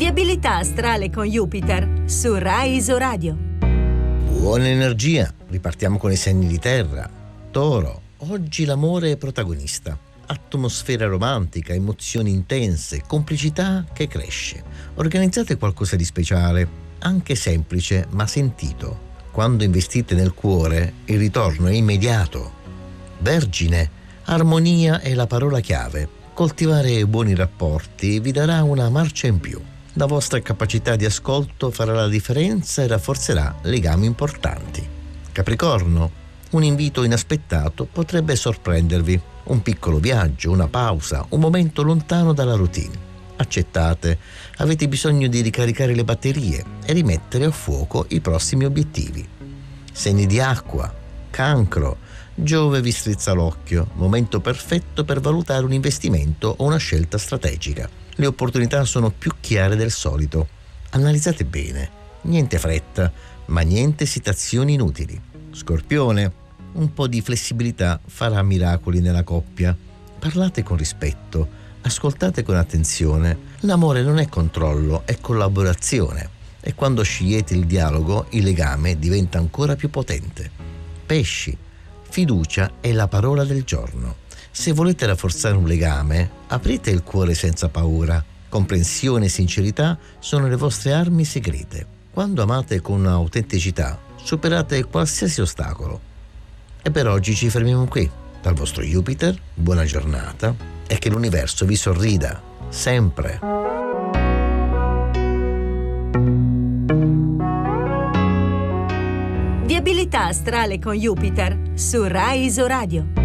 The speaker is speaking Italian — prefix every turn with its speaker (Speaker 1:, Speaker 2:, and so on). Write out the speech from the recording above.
Speaker 1: Viabilità astrale con Jupiter su Rai Isoradio.
Speaker 2: Buona energia, ripartiamo con i segni di terra. Toro, oggi l'amore è protagonista. Atmosfera romantica, emozioni intense, complicità che cresce. Organizzate qualcosa di speciale, anche semplice ma sentito. Quando investite nel cuore, il ritorno è immediato. Vergine, armonia è la parola chiave. Coltivare buoni rapporti vi darà una marcia in più. La vostra capacità di ascolto farà la differenza e rafforzerà legami importanti. Capricorno, un invito inaspettato potrebbe sorprendervi. Un piccolo viaggio, una pausa, un momento lontano dalla routine. Accettate, avete bisogno di ricaricare le batterie e rimettere a fuoco i prossimi obiettivi. Segni di acqua, Cancro, Giove vi strizza l'occhio, momento perfetto per valutare un investimento o una scelta strategica. Le opportunità sono più chiare del solito. Analizzate bene, niente fretta, ma niente esitazioni inutili. Scorpione, un po' di flessibilità farà miracoli nella coppia. Parlate con rispetto, ascoltate con attenzione. L'amore non è controllo, è collaborazione. E quando scegliete il dialogo, il legame diventa ancora più potente. Pesci, fiducia è la parola del giorno. Se volete rafforzare un legame, aprite il cuore senza paura. Comprensione e sincerità sono le vostre armi segrete. Quando amate con autenticità, superate qualsiasi ostacolo. E per oggi ci fermiamo qui. Dal vostro Jupiter, buona giornata e che l'universo vi sorrida, sempre.
Speaker 1: Viabilità astrale con Jupiter su Rai Isoradio.